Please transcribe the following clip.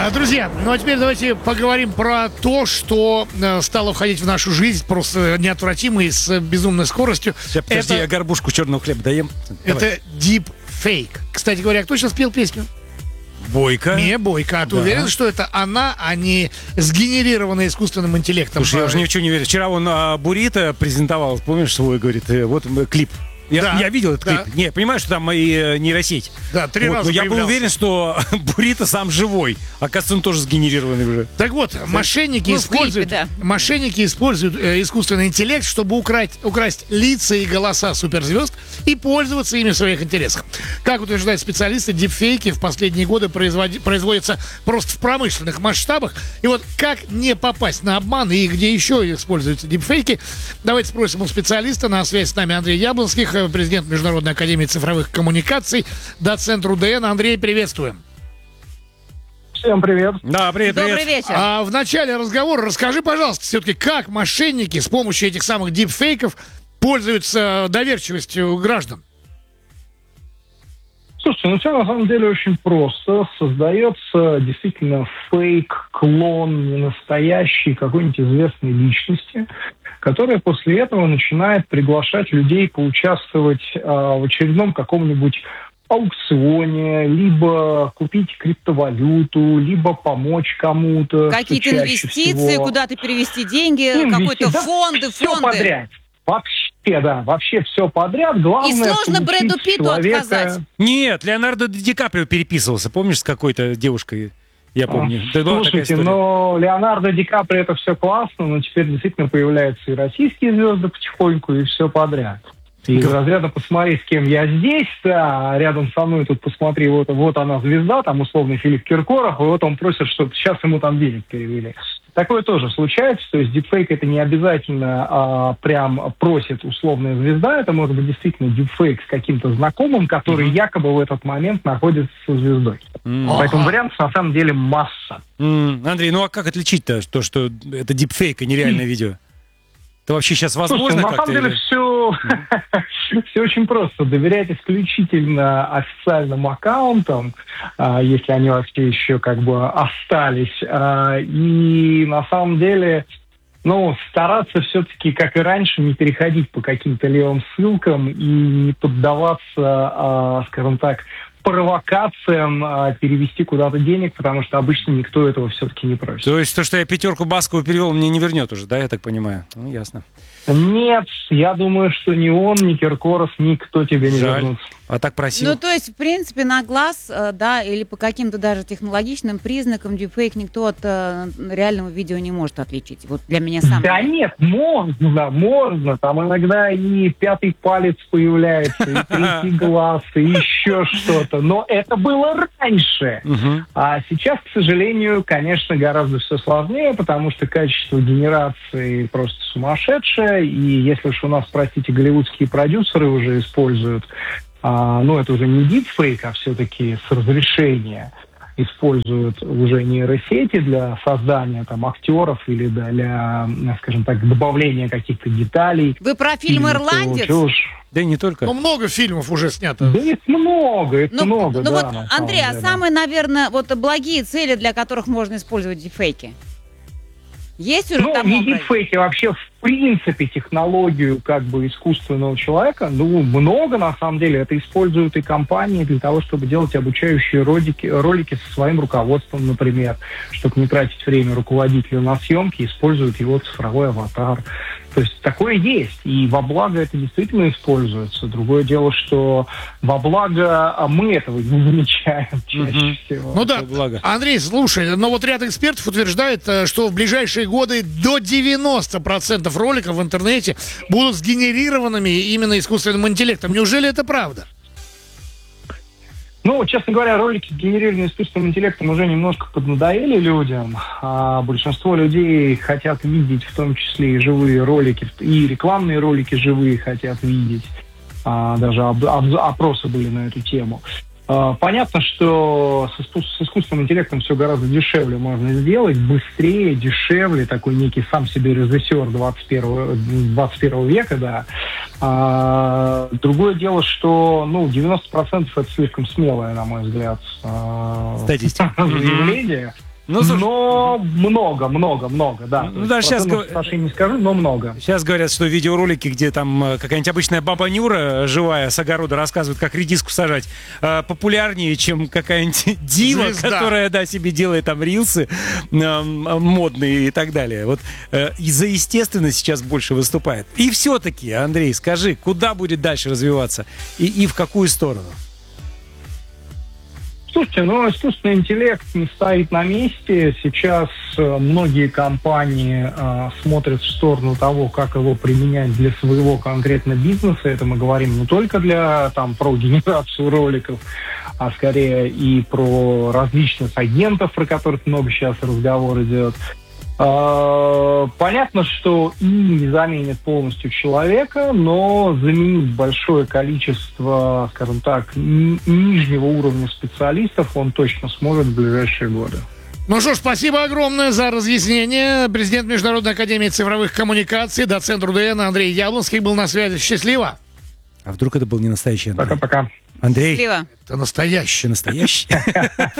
Друзья, ну а теперь давайте поговорим про то, что стало входить в нашу жизнь просто неотвратимо и с безумной скоростью. Сейчас, подожди, я горбушку черного хлеба доем. Это deepfake. Кстати говоря, кто сейчас пел песню? Бойко. Не Бойко. А ты уверен, что это она, а не сгенерированная искусственным интеллектом? Слушай, я уже ни в чем не верю. Вчера он Бурито презентовал, помнишь, свой, говорит, вот клип. Я видел этот клип. Не, понимаю, что там и нейросеть. Да, 3 раза но я был уверен, что Бурито сам живой. Оказывается, он тоже сгенерированный уже. Так вот, мошенники используют искусственный интеллект, чтобы украсть лица и голоса суперзвезд и пользоваться ими в своих интересах. Как утверждают специалисты, дипфейки в последние годы производятся просто в промышленных масштабах. И вот как не попасть на обман и где еще используются дипфейки, давайте спросим у специалиста. На связи с нами Андрей Яблонских, президент Международной академии цифровых коммуникаций, доцент РУДН. Андрей, приветствуем. Всем привет. Да, привет. Добрый вечер. А в начале разговора расскажи, пожалуйста, все-таки, как мошенники с помощью этих самых дипфейков пользуются доверчивостью граждан? Слушайте, ну все на самом деле очень просто. Создается действительно фейк, клон, ненастоящий какой-нибудь известной личности, которая после этого начинает приглашать людей поучаствовать в очередном каком-нибудь аукционе, либо купить криптовалюту, либо помочь кому-то. Какие-то инвестиции, куда-то перевести деньги, какой-то фонды. Все подряд. Вообще все подряд. Главное, и сложно Брэду Питту отказать. Нет, Леонардо Ди Каприо переписывался, помнишь, с какой-то девушкой? Я помню. Слушайте, но Леонардо Ди Каприо это все классно, но теперь действительно появляются и российские звезды потихоньку, и все подряд. И из разряда «посмотри, с кем я здесь», да, рядом со мной тут посмотри, вот она звезда, там условный Филипп Киркоров, и вот он просит, чтобы сейчас ему там денег перевели. Такое тоже случается, то есть дипфейк это не обязательно прям просит условная звезда, это может быть действительно дипфейк с каким-то знакомым, который якобы в этот момент находится со звездой. Поэтому вариантов на самом деле масса. Андрей, ну а как отличить-то, что это дипфейк, а не реальное видео? Это вообще сейчас возможно? Слушайте, на самом деле все очень просто. Доверять исключительно официальным аккаунтам, если они вообще еще как бы остались. И на самом деле, стараться все-таки, как и раньше, не переходить по каким-то левым ссылкам и не поддаваться, скажем так, провокациям перевести куда-то денег, потому что обычно никто этого все-таки не просит. То есть то, что я 5 Баскову перевел, мне не вернет уже, да, я так понимаю? Ну, ясно. Нет, я думаю, что ни он, ни Киркоров, никто тебе не вернут. А так просил? Ну, то есть, в принципе, на глаз, да, или по каким-то даже технологичным признакам дипфейк никто от реального видео не может отличить. Вот для меня самое. Да нет, можно. Там иногда и 5-й палец появляется, и 3-й глаз, и еще что-то. Но это было раньше. А сейчас, к сожалению, конечно, гораздо все сложнее, потому что качество генерации просто сумасшедшее. И если уж у нас, простите, голливудские продюсеры уже используют, это уже не дипфейк, а все-таки с разрешения используют уже нейросети для создания там актеров или для, скажем так, добавления каких-то деталей. Вы про фильм «Ирландец»? Да и не только. Ну, много фильмов уже снято. Да их много, много, да. Вот, Андрей, а самые, наверное, благие цели, для которых можно использовать дипфейки? Есть уже там не дипфейки, вообще в принципе технологию как бы искусственного человека, много на самом деле. Это используют и компании для того, чтобы делать обучающие ролики со своим руководством, например, чтобы не тратить время руководителя на съемки, используют его цифровой аватар. То есть такое есть, и во благо это действительно используется. Другое дело, что во благо мы этого не замечаем чаще всего. Ну да, Андрей, слушай, но вот ряд экспертов утверждает, что в ближайшие годы до 90% роликов в интернете будут сгенерированными именно искусственным интеллектом. Неужели это правда? Честно говоря, ролики, сгенерированные искусственным интеллектом, уже немножко поднадоели людям. Большинство людей хотят видеть в том числе и живые ролики, и рекламные ролики живые хотят видеть. Даже опросы были на эту тему. Понятно, что с искусственным интеллектом все гораздо дешевле можно сделать, быстрее, дешевле, такой некий сам себе режиссер 21 века, да. Другое дело, что 90% это слишком смелое, на мой взгляд, статистика. заявление. Но много, да. Ну, даже сейчас не скажу, но много. Сейчас говорят, что видеоролики, где там какая-нибудь обычная баба Нюра, живая, с огорода, рассказывает, как редиску сажать, популярнее, чем какая-нибудь дива, которая, да, себе делает там рилсы модные и так далее. Вот за естественность сейчас больше выступает. И все-таки, Андрей, скажи, куда будет дальше развиваться и в какую сторону? Слушайте, искусственный интеллект не стоит на месте. Сейчас многие компании смотрят в сторону того, как его применять для своего конкретно бизнеса. Это мы говорим не только про генерацию роликов, а скорее и про различных агентов, про которых много сейчас разговор идет. Понятно, что и не заменит полностью человека, но заменить большое количество, скажем так, нижнего уровня специалистов он точно сможет в ближайшие годы. Ну что ж, спасибо огромное за разъяснение. Президент Международной академии цифровых коммуникаций, доцент РУДН Андрей Яблонский был на связи. Счастливо! А вдруг это был не настоящий Андрей? Пока-пока. Андрей, Счастливо. Это настоящий. Настоящий?